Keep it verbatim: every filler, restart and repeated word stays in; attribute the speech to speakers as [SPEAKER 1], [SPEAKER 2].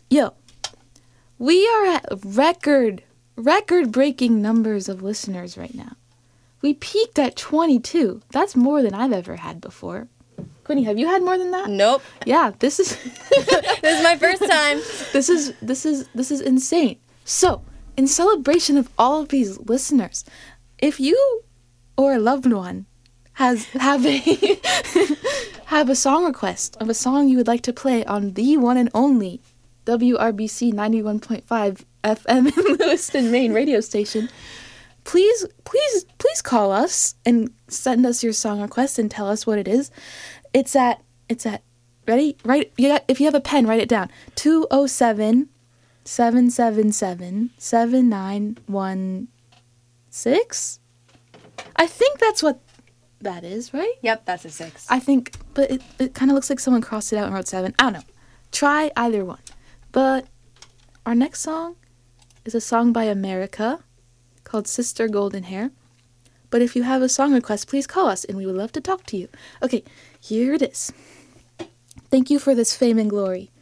[SPEAKER 1] Yo, we are at record, record-breaking numbers of listeners right now. We peaked at twenty-two. That's more than I've ever had before. Quinny, have you had more than that?
[SPEAKER 2] Nope.
[SPEAKER 1] Yeah, this is
[SPEAKER 2] This is my first time.
[SPEAKER 1] this is this is this is insane. So, in celebration of all of these listeners, if you or a loved one has have a have a song request of a song you would like to play on the one and only W R B C ninety-one point five F M in Lewiston, Maine radio station, please, please, please call us and send us your song request and tell us what it is. It's at, it's at, ready? Write, you got, if you have a pen, write it down. two oh seven, seven seven seven, seven nine one six? I think that's what that is, right?
[SPEAKER 2] Yep, that's a six.
[SPEAKER 1] I think, but it, it kind of looks like someone crossed it out and wrote seven. I don't know. Try either one. But our next song is a song by America called Sister Golden Hair. But if you have a song request, please call us and we would love to talk to you. Okay, here it is. Thank you for this fame and glory.